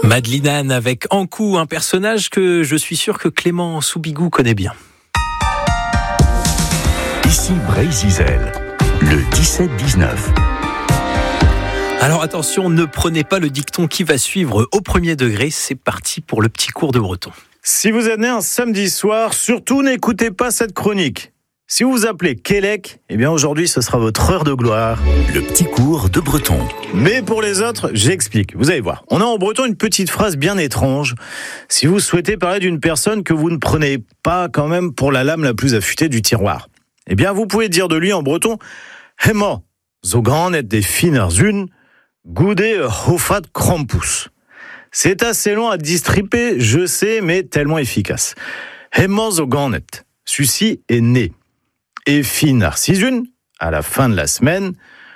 Madeleine avec Ankou, un personnage que je suis sûr que Clément Soubigou connaît bien. Ici Brésil, le 17-19. Alors attention, ne prenez pas le dicton qui va suivre au premier degré. C'est parti pour le petit cours de breton. Si vous êtes né un samedi soir, surtout n'écoutez pas cette chronique. Si vous vous appelez Kélek, eh bien aujourd'hui ce sera votre heure de gloire. Le petit cours de breton. Mais pour les autres, j'explique. Vous allez voir. On a en breton une petite phrase bien étrange. Si vous souhaitez parler d'une personne que vous ne prenez pas quand même pour la lame la plus affûtée du tiroir, eh bien vous pouvez dire de lui en breton « Hemma, zo granet de finnerzun, goudé hofat krampus ». C'est assez long à distriper, je sais, mais tellement efficace. Hemma zo granet, ceci est né. Et finnerzun, à la fin de la semaine,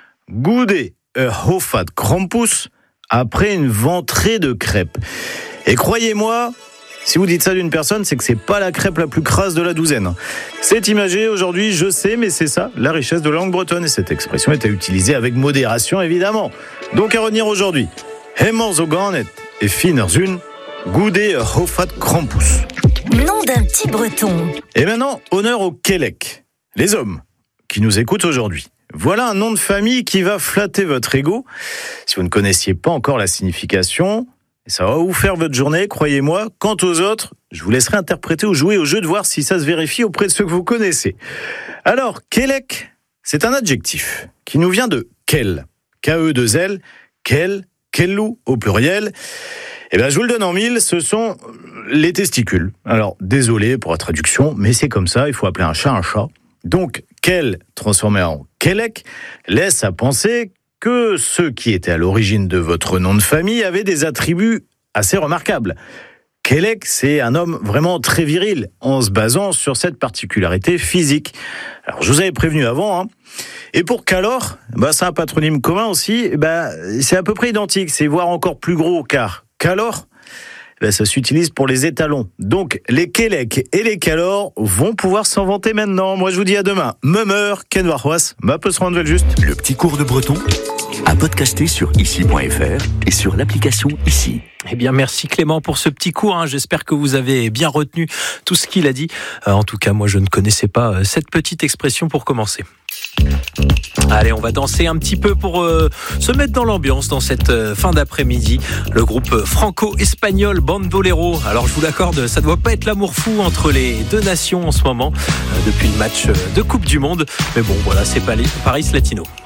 goudé hofat krampus, après une ventrée de crêpes. Et croyez-moi, si vous dites ça d'une personne, c'est que c'est pas la crêpe la plus crasse de la douzaine. C'est imagé aujourd'hui, je sais, mais c'est ça, la richesse de la langue bretonne. Et cette expression est à utiliser avec modération, évidemment. Donc à retenir aujourd'hui. Hemmer zo ganet et finnerzun, goudé hofat krampus. Nom d'un petit breton. Et maintenant, honneur aux Kélek, les hommes qui nous écoutent aujourd'hui. Voilà un nom de famille qui va flatter votre ego. Si vous ne connaissiez pas encore la signification, ça va vous faire votre journée, croyez-moi. Quant aux autres, je vous laisserai interpréter ou jouer au jeu de voir si ça se vérifie auprès de ceux que vous connaissez. Alors, Kélek, c'est un adjectif qui nous vient de Kel, K-E-2-L, Kel, Kellou au pluriel. Eh bien, je vous le donne en mille, ce sont les testicules. Alors, désolé pour la traduction, mais c'est comme ça, il faut appeler un chat. Donc, Kel, transformé en Kélek, laisse à penser que ceux qui étaient à l'origine de votre nom de famille avaient des attributs assez remarquables. Kélek, c'est un homme vraiment très viril, en se basant sur cette particularité physique. Alors, je vous avais prévenu avant, Et pour Calor, c'est un patronyme commun aussi, c'est à peu près identique, c'est voire encore plus gros, car Calor, ça s'utilise pour les étalons. Donc, les Kélek et les Calor vont pouvoir s'en vanter maintenant. Moi, je vous dis à demain. Memeur, Ken Warhoas, ma peut se rendre juste. Le petit cours de breton à podcaster sur ici.fr et sur l'application Ici. Eh bien, merci Clément pour ce petit cours. J'espère que vous avez bien retenu tout ce qu'il a dit. En tout cas, moi, je ne connaissais pas cette petite expression pour commencer. Allez, on va danser un petit peu pour se mettre dans l'ambiance dans cette fin d'après-midi. Le groupe franco-espagnol Bandolero. Alors, je vous l'accorde, ça ne doit pas être l'amour fou entre les deux nations en ce moment, depuis le match de Coupe du Monde. Mais bon, voilà, c'est Paris Latino.